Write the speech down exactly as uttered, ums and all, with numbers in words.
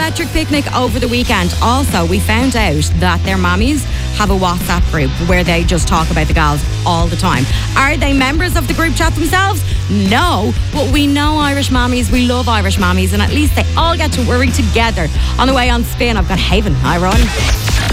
electric picnic over the weekend. Also, we found out that their mammies have a WhatsApp group where they just talk about the gals all the time. Are they members of the group chat themselves? No, but we know Irish mammies. We love Irish mammies, and at least they all get to worry together. On the way on Spin, I've got Haven. Hi, Ron.